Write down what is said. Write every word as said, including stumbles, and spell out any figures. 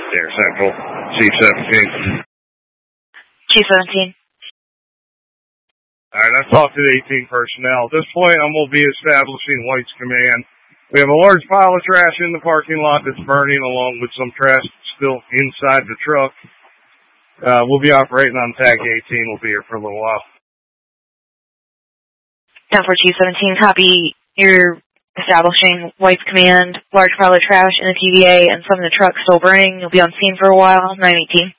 Air Central, Chief seventeen. Chief seventeen. All right, I've talked to the eighteen personnel. At this point, I'm going to be establishing White's command. We have a large pile of trash in the parking lot that's burning, along with some trash still inside the truck. Uh, we'll be operating on tag eighteen. We'll be here for a little while. Down for Chief seventeen, copy. You're establishing White's command, large pile of trash in the T V A, and some of the trucks still burning. You'll be on scene for a while. nine eighteen.